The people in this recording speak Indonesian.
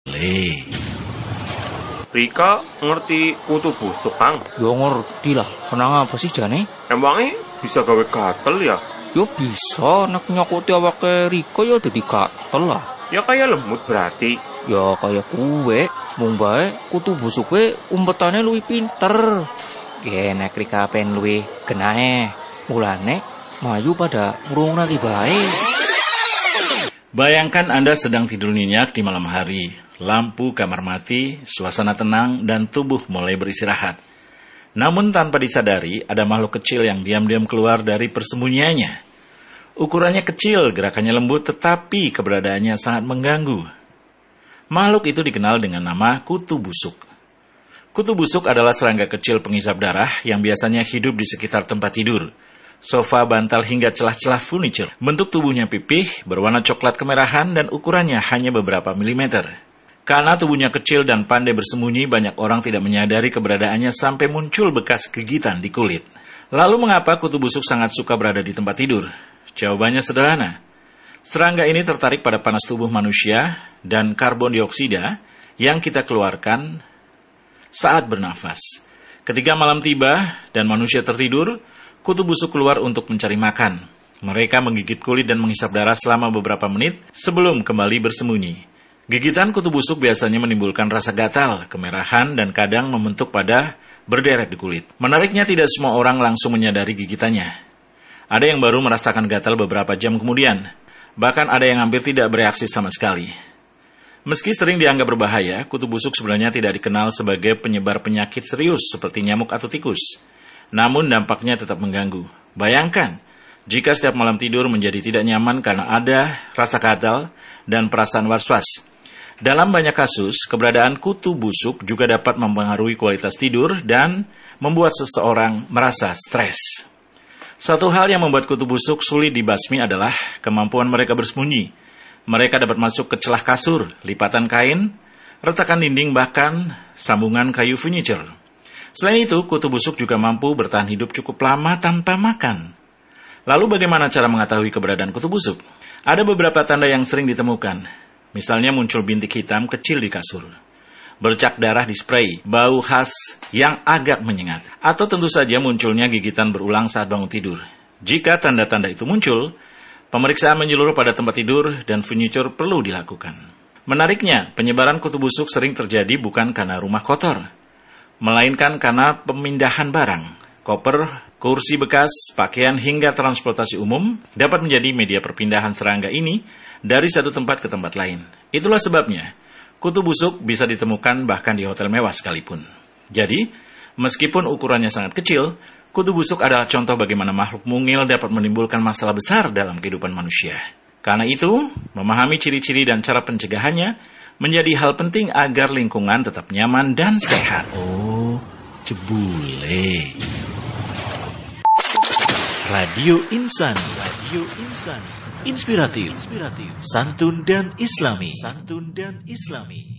Rika ngerti kutu busuk, Kang? Yo ngerti lah, kenang apa sih jane? Emangnya bisa gawe gatel ya? Yo bisa, nek nyokuti awake Rika yo dadi gatel lah. Ya kayak lemut berarti. Ya kayak kue, mung bae kutu busuk we umpetane luwih pinter. Nek Rika pen luwih genahe, mulane mayu pada ngrungokne bae. Bayangkan Anda sedang tidur nyenyak di malam hari. Lampu kamar mati, suasana tenang, dan tubuh mulai beristirahat. Namun tanpa disadari, ada makhluk kecil yang diam-diam keluar dari persembunyiannya. Ukurannya kecil, gerakannya lembut, tetapi keberadaannya sangat mengganggu. Makhluk itu dikenal dengan nama kutu busuk. Kutu busuk adalah serangga kecil penghisap darah yang biasanya hidup di sekitar tempat tidur, sofa, bantal, hingga celah-celah furniture. Bentuk tubuhnya pipih, berwarna coklat kemerahan, dan ukurannya hanya beberapa milimeter. Karena tubuhnya kecil dan pandai bersembunyi, banyak orang tidak menyadari keberadaannya sampai muncul bekas gigitan di kulit. Lalu mengapa kutu busuk sangat suka berada di tempat tidur? Jawabannya sederhana. Serangga ini tertarik pada panas tubuh manusia dan karbon dioksida yang kita keluarkan saat bernafas. Ketika malam tiba dan manusia tertidur, kutu busuk keluar untuk mencari makan. Mereka menggigit kulit dan menghisap darah selama beberapa menit sebelum kembali bersembunyi. Gigitan kutu busuk biasanya menimbulkan rasa gatal, kemerahan, dan kadang membentuk pada berderet di kulit. Menariknya, tidak semua orang langsung menyadari gigitannya. Ada yang baru merasakan gatal beberapa jam kemudian. Bahkan ada yang hampir tidak bereaksi sama sekali. Meski sering dianggap berbahaya, kutu busuk sebenarnya tidak dikenal sebagai penyebar penyakit serius seperti nyamuk atau tikus. Namun dampaknya tetap mengganggu. Bayangkan, jika setiap malam tidur menjadi tidak nyaman karena ada rasa gatal dan perasaan was-was. Dalam banyak kasus, keberadaan kutu busuk juga dapat mempengaruhi kualitas tidur dan membuat seseorang merasa stres. Satu hal yang membuat kutu busuk sulit dibasmi adalah kemampuan mereka bersembunyi. Mereka dapat masuk ke celah kasur, lipatan kain, retakan dinding, bahkan sambungan kayu furniture. Selain itu, kutu busuk juga mampu bertahan hidup cukup lama tanpa makan. Lalu bagaimana cara mengetahui keberadaan kutu busuk? Ada beberapa tanda yang sering ditemukan. Misalnya muncul bintik hitam kecil di kasur, bercak darah di spray, bau khas yang agak menyengat, atau tentu saja munculnya gigitan berulang saat bangun tidur. Jika tanda-tanda itu muncul, pemeriksaan menyeluruh pada tempat tidur dan furniture perlu dilakukan. Menariknya, penyebaran kutu busuk sering terjadi bukan karena rumah kotor, melainkan karena pemindahan barang. Koper, kursi bekas, pakaian, hingga transportasi umum dapat menjadi media perpindahan serangga ini dari satu tempat ke tempat lain. Itulah sebabnya, kutu busuk bisa ditemukan bahkan di hotel mewah sekalipun. Jadi, meskipun ukurannya sangat kecil, kutu busuk adalah contoh bagaimana makhluk mungil dapat menimbulkan masalah besar dalam kehidupan manusia. Karena itu, memahami ciri-ciri dan cara pencegahannya menjadi hal penting agar lingkungan tetap nyaman dan sehat. Oh, jebule. Radio Insani. Inspiratif, santun dan islami.